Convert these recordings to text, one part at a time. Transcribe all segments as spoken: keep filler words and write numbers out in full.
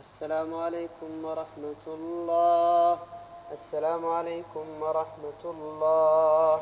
السلام عليكم ورحمة الله. السلام عليكم ورحمة الله.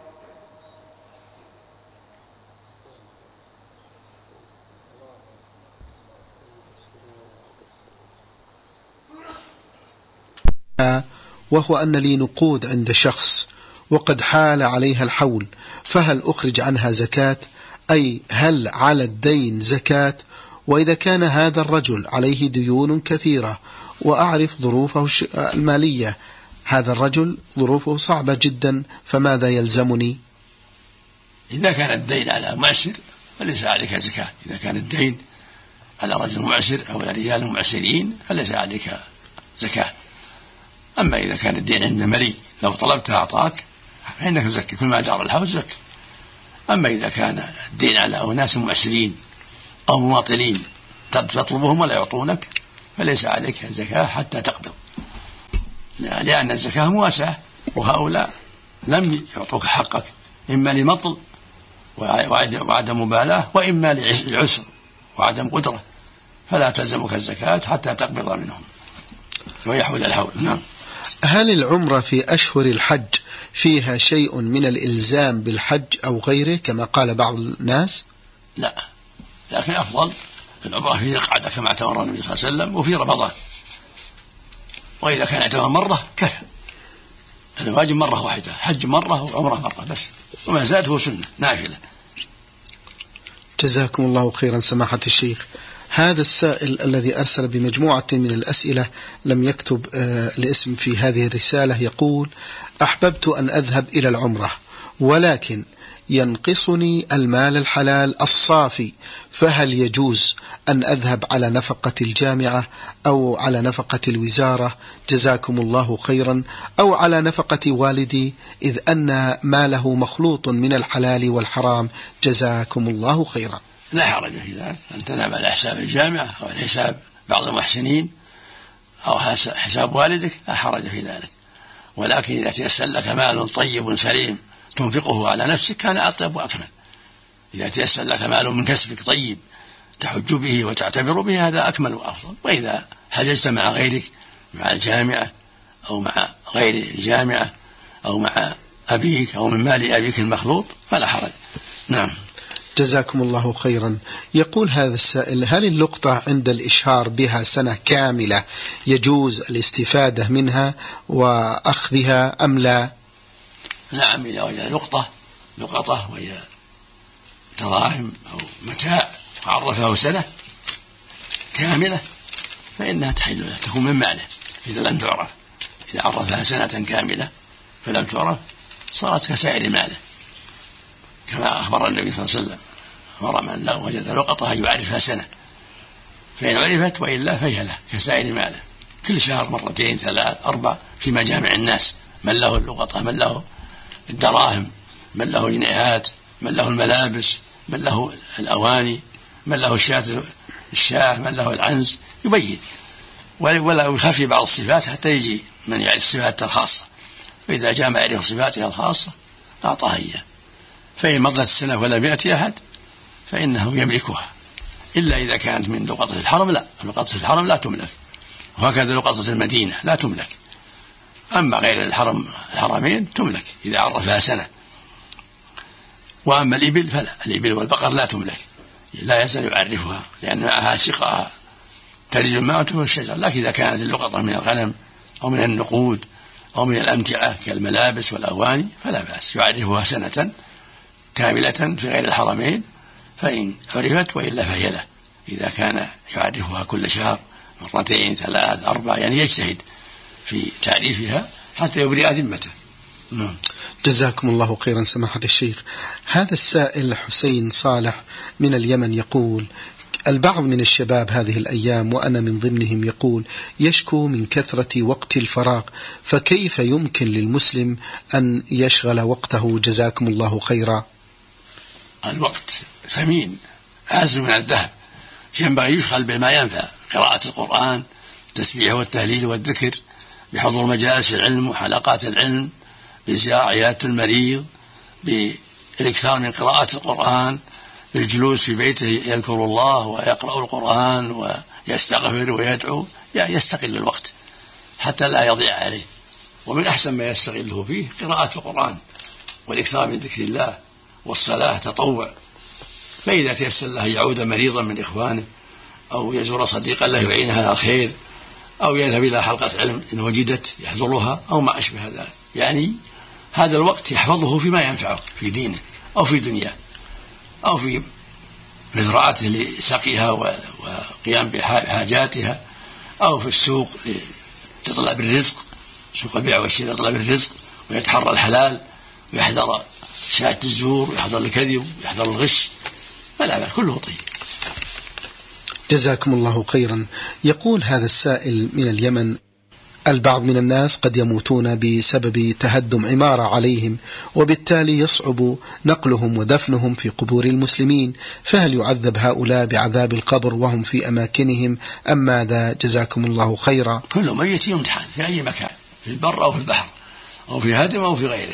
وهو أن لي نقود عند شخص وقد حال عليها الحول، فهل أخرج عنها زكاة؟ أي هل على الدين زكاة؟ وإذا كان هذا الرجل عليه ديون كثيرة وأعرف ظروفه المالية، هذا الرجل ظروفه صعبة جدا، فماذا يلزمني؟ إذا كان الدين على معسر فليس عليك زكاة. إذا كان الدين على رجل معسر أو على رجال معسرين فليس عليك زكاة. أما إذا كان الدين عند ملي لو طلبتها أعطاك فإنك زكي، كل ما دار الحول زكي. أما إذا كان الدين على أناس معسرين أو مواطنين تطلبهم ولا يعطونك فليس عليك زكاة حتى تقبض، لأن الزكاة مواساة، وهؤلاء لم يعطوك حقك إما لمطل وعدم مبالاة، وإما لعسر وعدم قدرة، فلا تلزمك الزكاة حتى تقبض منهم ويحول الحول. نعم. هل العمرة في أشهر الحج فيها شيء من الإلزام بالحج أو غيره كما قال بعض الناس؟ لا، لكن أفضل العمرة في القعدة كما اعتمر النبي صلى الله عليه وسلم وفي رمضان، وإذا كان اعتمر مرة كفى. الواجب مرة واحدة، حج مرة وعمرة مرة بس، وما زاد هو سنة نافلة. جزاكم الله خيرا سماحة الشيخ. هذا السائل الذي أرسل بمجموعة من الأسئلة لم يكتب آه الاسم في هذه الرسالة، يقول: أحببت أن أذهب إلى العمرة ولكن ينقصني المال الحلال الصافي، فهل يجوز أن أذهب على نفقة الجامعة أو على نفقة الوزارة جزاكم الله خيرا، أو على نفقة والدي، إذ أن ماله مخلوط من الحلال والحرام جزاكم الله خيرا؟ لا حرج في ذلك، أن تذهب على حساب الجامعة أو على حساب بعض المحسنين أو حساب والدك، لا حرج في ذلك. ولكن إذا تيسر لك مال طيب سليم تنفقه على نفسك كان أطيب وأكمل. إذا تيسر لك مال من كسبك طيب تحج به وتعتبر به هذا أكمل وأفضل. وإذا حججت مع غيرك، مع الجامعة أو مع غير الجامعة أو مع أبيك أو من مال أبيك المخلوط فلا حرج. نعم. جزاكم الله خيرا. يقول هذا السائل: هل اللقطة عند الإشهار بها سنة كاملة يجوز الاستفادة منها وأخذها أم لا؟ نعم، إذا وجد لقطة لقطة وهي دراهم أو متاع عرفه سنة كاملة فإنها تحل له، تكون من ماله إذا لم تعرف. إذا عرفها سنة كاملة فلم تعرف صارت كسائر ماله، كما أخبر النبي صلى الله عليه وسلم: أمر من لو وجد لقطة يعرفها سنة، فإن عرفت وإلا فهي له كسائر ماله، كل شهر مرتين ثلاث أربع في مجامع الناس، من له اللقطة، من له الدراهم، من له الجنيهات، من له الملابس، من له الأواني، من له الشاة الشاه، من له العنز، يبين ولا يخفي بعض الصفات حتى يجي من يعرف صفاتها الخاصة، وإذا جاء ما يعرف صفاتها الخاصة أعطاها إياه. فإن مضت السنة ولم يأتي أحد فإنه يملكها، إلا إذا كانت من لقطة الحرم لا، لقطة الحرم لا تملك، وهكذا لقطة المدينة لا تملك. أما غير الحرم الحرمين تملك إذا عرفها سنة. وأما الإبل فلا، الإبل والبقر لا تملك، لا يزال يعرفها لأن معها سقاها ترج الماء وتكون الشجر. لكن إذا كانت اللقطة من الغنم أو من النقود أو من الأمتعة كالملابس والأواني فلا بأس، يعرفها سنة كاملة في غير الحرمين، فإن عرفت وإلا فهي له، إذا كان يعرفها كل شهر مرتين ثلاث أربع، يعني يجتهد في تعريفها حتى يبرئ ذمته. نعم. جزاكم الله خيرا سماحة الشيخ. هذا السائل حسين صالح من اليمن يقول: البعض من الشباب هذه الأيام وأنا من ضمنهم يقول يشكو من كثرة وقت الفراغ، فكيف يمكن للمسلم أن يشغل وقته جزاكم الله خيرا؟ الوقت ثمين أعز من الذهب، ينبغي يشغل بما ينفع، قراءة القرآن، التسبيح والتهليل والذكر، بحضور مجالس العلم وحلقات العلم، بزيارة عيادة المريض، بالإكثار من قراءة القرآن، بالجلوس في بيته يذكر الله ويقرأ القرآن يستغفر ويدعو يستقل الوقت حتى لا يضيع عليه. ومن أحسن ما يستغله فيه قراءة القرآن والإكثار من ذكر الله والصلاة تطوع. فإذا تيسر له يعود مريضا من إخوانه أو يزور صديقا له يعينه على الخير أو يذهب إلى حلقة علم إن وجدت يحضرها أو ما أشبه ذلك، يعني هذا الوقت يحفظه فيما ينفعه في دينه أو في دنياه أو في مزرعته لسقيها وقيام بحاجاتها أو في السوق لطلب الرزق، سوق البيع والشراء لطلب الرزق، ويتحرى الحلال ويحذر شهادة الزور ويحذر الكذب ويحذر الغش، فلا بأس كله طيب. جزاكم الله خيرا. يقول هذا السائل من اليمن: البعض من الناس قد يموتون بسبب تهدم عمارة عليهم، وبالتالي يصعب نقلهم ودفنهم في قبور المسلمين، فهل يعذب هؤلاء بعذاب القبر وهم في أماكنهم أم ماذا؟ جزاكم الله خيرا. كل ميت يمتحن في أي مكان، في البر أو في البحر أو في هدم أو في غيره،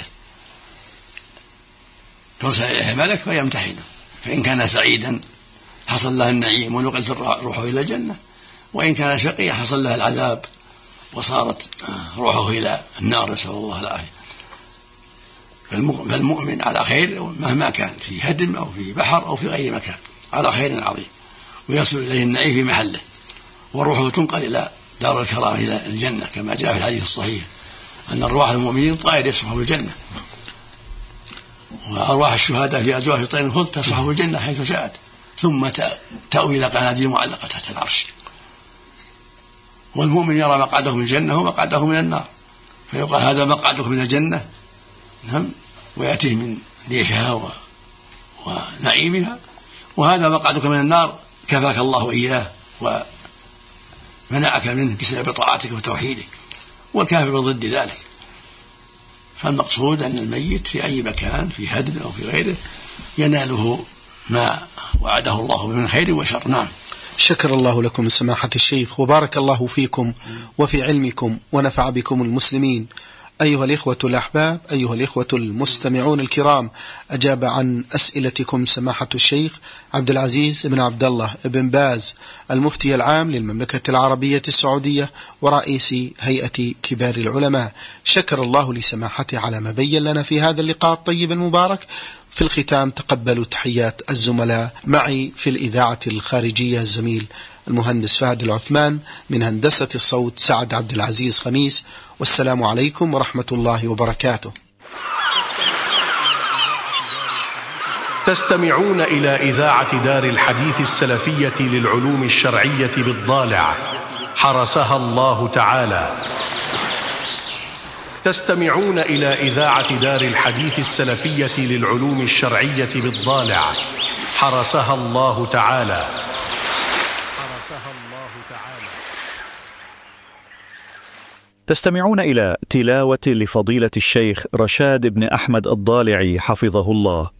يرسل إليه ملك فيمتحنه، فإن كان سعيدا حصل له النعيم ونقلت روحه إلى الجنة، وإن كان شقيا حصل له العذاب وصارت روحه إلى النار، نسأل الله العافية. فالمؤمن على خير مهما كان، في هدم أو في بحر أو في غير مكان، على خير عظيم، ويصل إليه النعيم في محله، وروحه تنقل إلى دار الكرامة إلى الجنة، كما جاء في الحديث الصحيح أن أرواح المؤمنين طائر يسبح في الجنة، وأرواح الشهداء في أجواف طير الخلد تسبح في الجنة حيث شاءت، ثم تأوي إلى قناديل معلقة تحت العرش. والمؤمن يرى مقعده من الجنة ومقعده من النار، فيقال هذا مقعدك من الجنة، نعم، ويأتيه من ريحها ونعيمها، وهذا مقعدك من النار كفاك الله إياه ومنعك منه بسبب طاعتك وتوحيدك، والكافر ضد ذلك. فالمقصود أن الميت في أي مكان، في هدم أو في غيره، يناله ما وعده الله من خير وشر. نعم. شكر الله لكم سماحة الشيخ، وبارك الله فيكم وفي علمكم ونفع بكم المسلمين. أيها الإخوة الأحباب، أيها الإخوة المستمعون الكرام، أجاب عن أسئلتكم سماحة الشيخ عبد العزيز بن عبد الله بن باز، المفتي العام للمملكة العربية السعودية ورئيس هيئة كبار العلماء. شكر الله لسماحته على ما بين لنا في هذا اللقاء الطيب المبارك. في الختام تقبلوا تحيات الزملاء معي في الإذاعة الخارجية الزميل المهندس فهد العثمان، من هندسة الصوت سعد عبد العزيز خميس، والسلام عليكم ورحمة الله وبركاته. تستمعون إلى إذاعة دار الحديث السلفية للعلوم الشرعية بالضالع، حرسها الله تعالى. تستمعون إلى إذاعة دار الحديث السلفية للعلوم الشرعية بالضالع، حرسها الله تعالى. حرسها الله تعالى. تستمعون إلى تلاوة لفضيلة الشيخ رشاد بن أحمد الضالعي حفظه الله